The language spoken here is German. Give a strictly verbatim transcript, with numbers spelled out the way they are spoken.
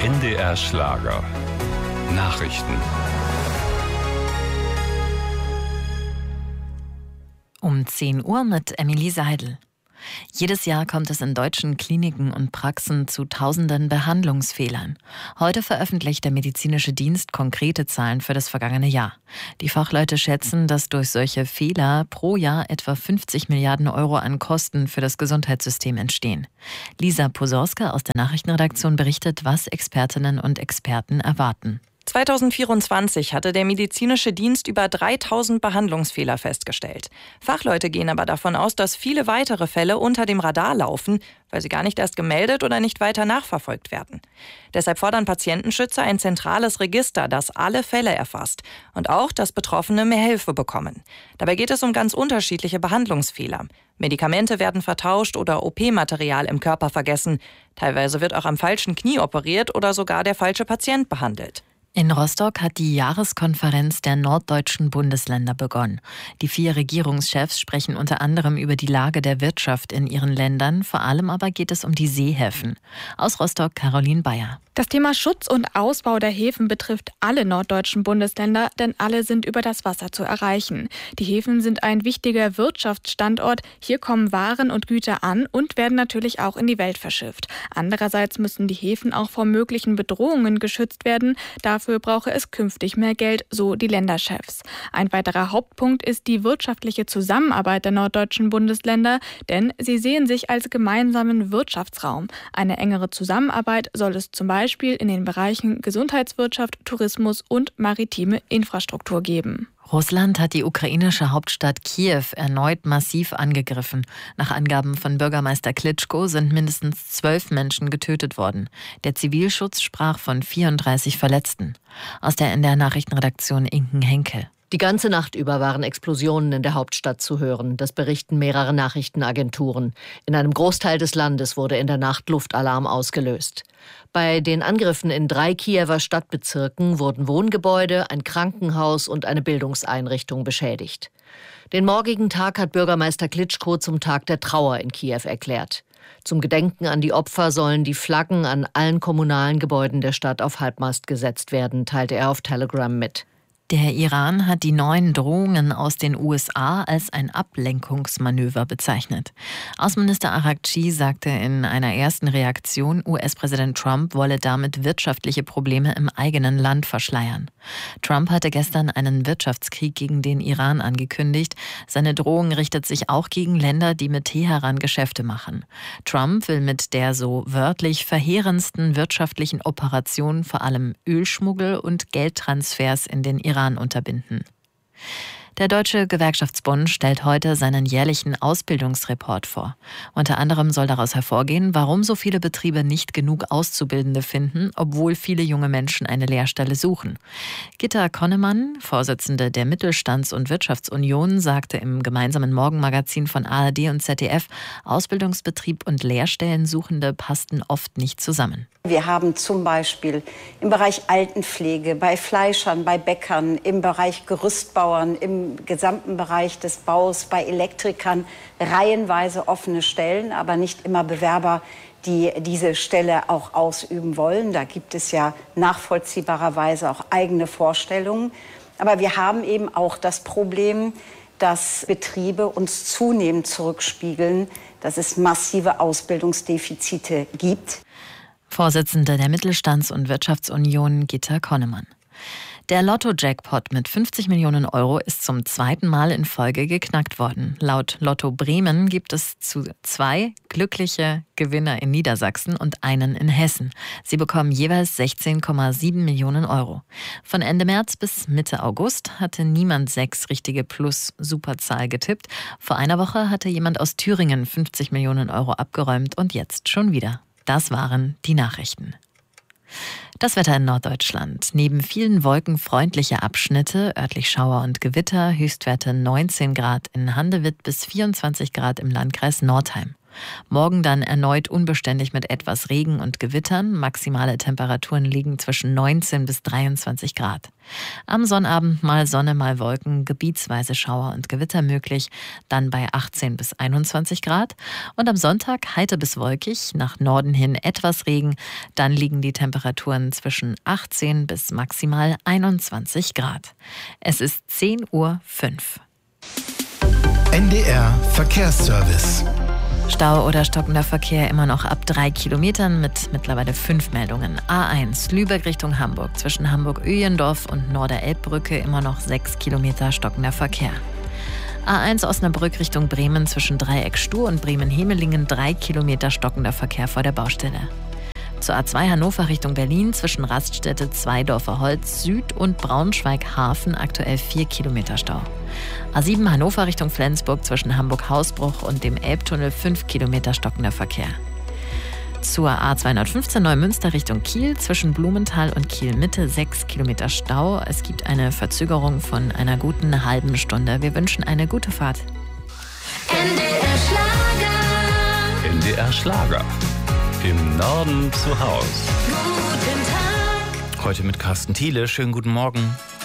N D R Schlager Nachrichten. Um zehn Uhr mit Emilie Seidel. Jedes Jahr kommt es in deutschen Kliniken und Praxen zu tausenden Behandlungsfehlern. Heute veröffentlicht der medizinische Dienst konkrete Zahlen für das vergangene Jahr. Die Fachleute schätzen, dass durch solche Fehler pro Jahr etwa fünfzig Milliarden Euro an Kosten für das Gesundheitssystem entstehen. Lisa Posorska aus der Nachrichtenredaktion berichtet, was Expertinnen und Experten erwarten. zweitausendvierundzwanzig hatte der medizinische Dienst über dreitausend Behandlungsfehler festgestellt. Fachleute gehen aber davon aus, dass viele weitere Fälle unter dem Radar laufen, weil sie gar nicht erst gemeldet oder nicht weiter nachverfolgt werden. Deshalb fordern Patientenschützer ein zentrales Register, das alle Fälle erfasst und auch, dass Betroffene mehr Hilfe bekommen. Dabei geht es um ganz unterschiedliche Behandlungsfehler. Medikamente werden vertauscht oder O P-Material im Körper vergessen. Teilweise wird auch am falschen Knie operiert oder sogar der falsche Patient behandelt. In Rostock hat die Jahreskonferenz der norddeutschen Bundesländer begonnen. Die vier Regierungschefs sprechen unter anderem über die Lage der Wirtschaft in ihren Ländern. Vor allem aber geht es um die Seehäfen. Aus Rostock Caroline Bayer. Das Thema Schutz und Ausbau der Häfen betrifft alle norddeutschen Bundesländer, denn alle sind über das Wasser zu erreichen. Die Häfen sind ein wichtiger Wirtschaftsstandort. Hier kommen Waren und Güter an und werden natürlich auch in die Welt verschifft. Andererseits müssen die Häfen auch vor möglichen Bedrohungen geschützt werden. Dafür brauche es künftig mehr Geld, so die Länderchefs. Ein weiterer Hauptpunkt ist die wirtschaftliche Zusammenarbeit der norddeutschen Bundesländer, denn sie sehen sich als gemeinsamen Wirtschaftsraum. Eine engere Zusammenarbeit soll es zum Beispiel Beispiel in den Bereichen Gesundheitswirtschaft, Tourismus und maritime Infrastruktur geben. Russland hat die ukrainische Hauptstadt Kiew erneut massiv angegriffen. Nach Angaben von Bürgermeister Klitschko sind mindestens zwölf Menschen getötet worden. Der Zivilschutz sprach von vierunddreißig Verletzten. Aus der N D R Nachrichtenredaktion Inken Henke. Die ganze Nacht über waren Explosionen in der Hauptstadt zu hören. Das berichten mehrere Nachrichtenagenturen. In einem Großteil des Landes wurde in der Nacht Luftalarm ausgelöst. Bei den Angriffen in drei Kiewer Stadtbezirken wurden Wohngebäude, ein Krankenhaus und eine Bildungseinrichtung beschädigt. Den morgigen Tag hat Bürgermeister Klitschko zum Tag der Trauer in Kiew erklärt. Zum Gedenken an die Opfer sollen die Flaggen an allen kommunalen Gebäuden der Stadt auf Halbmast gesetzt werden, teilte er auf Telegram mit. Der Iran hat die neuen Drohungen aus den U S A als ein Ablenkungsmanöver bezeichnet. Außenminister Araghchi sagte in einer ersten Reaktion, U S-Präsident Trump wolle damit wirtschaftliche Probleme im eigenen Land verschleiern. Trump hatte gestern einen Wirtschaftskrieg gegen den Iran angekündigt. Seine Drohung richtet sich auch gegen Länder, die mit Teheran Geschäfte machen. Trump will mit der so wörtlich verheerendsten wirtschaftlichen Operation vor allem Ölschmuggel und Geldtransfers in den Iran unterbinden. Der Deutsche Gewerkschaftsbund stellt heute seinen jährlichen Ausbildungsreport vor. Unter anderem soll daraus hervorgehen, warum so viele Betriebe nicht genug Auszubildende finden, obwohl viele junge Menschen eine Lehrstelle suchen. Gitta Konnemann, Vorsitzende der Mittelstands- und Wirtschaftsunion, sagte im gemeinsamen Morgenmagazin von A R D und Z D F, Ausbildungsbetrieb und Lehrstellensuchende passten oft nicht zusammen. Wir haben zum Beispiel im Bereich Altenpflege, bei Fleischern, bei Bäckern, im Bereich Gerüstbauern, im gesamten Bereich des Baus, bei Elektrikern reihenweise offene Stellen, aber nicht immer Bewerber, die diese Stelle auch ausüben wollen. Da gibt es ja nachvollziehbarerweise auch eigene Vorstellungen. Aber wir haben eben auch das Problem, dass Betriebe uns zunehmend zurückspiegeln, dass es massive Ausbildungsdefizite gibt. Vorsitzende der Mittelstands- und Wirtschaftsunion Gitta Konnemann. Der Lotto-Jackpot mit fünfzig Millionen Euro ist zum zweiten Mal in Folge geknackt worden. Laut Lotto Bremen gibt es zu zwei glückliche Gewinner in Niedersachsen und einen in Hessen. Sie bekommen jeweils sechzehn Komma sieben Millionen Euro. Von Ende März bis Mitte August hatte niemand sechs richtige Plus-Superzahl getippt. Vor einer Woche hatte jemand aus Thüringen fünfzig Millionen Euro abgeräumt und jetzt schon wieder. Das waren die Nachrichten. Das Wetter in Norddeutschland. Neben vielen wolkenfreundliche Abschnitte, örtlich Schauer und Gewitter, Höchstwerte neunzehn Grad in Handewitt bis vierundzwanzig Grad im Landkreis Nordheim. Morgen dann erneut unbeständig mit etwas Regen und Gewittern. Maximale Temperaturen liegen zwischen neunzehn bis dreiundzwanzig Grad. Am Sonnabend mal Sonne, mal Wolken, gebietsweise Schauer und Gewitter möglich, dann bei achtzehn bis einundzwanzig Grad. Und am Sonntag heiter bis wolkig, nach Norden hin etwas Regen, dann liegen die Temperaturen zwischen achtzehn bis maximal einundzwanzig Grad. Es ist zehn Uhr fünf. N D R Verkehrsservice. Stau oder stockender Verkehr immer noch ab drei Kilometern mit mittlerweile fünf Meldungen. A eins Lübeck Richtung Hamburg. Zwischen Hamburg-Öjendorf und Norderelbbrücke immer noch sechs Kilometer stockender Verkehr. A eins Osnabrück Richtung Bremen zwischen Dreieck Stur und Bremen-Hemelingen drei Kilometer stockender Verkehr vor der Baustelle. Zur A zwei Hannover Richtung Berlin zwischen Raststätte Zweidorfer Holz Süd und Braunschweig-Hafen aktuell vier Kilometer Stau. A sieben Hannover Richtung Flensburg zwischen Hamburg-Hausbruch und dem Elbtunnel fünf Kilometer stockender Verkehr. Zur A zweihundertfünfzehn Neumünster Richtung Kiel zwischen Blumenthal und Kiel-Mitte sechs Kilometer Stau. Es gibt eine Verzögerung von einer guten halben Stunde. Wir wünschen eine gute Fahrt. N D R Schlager. N D R Schlager. Im Norden zu Haus. Guten Tag. Heute mit Carsten Thiele. Schönen guten Morgen.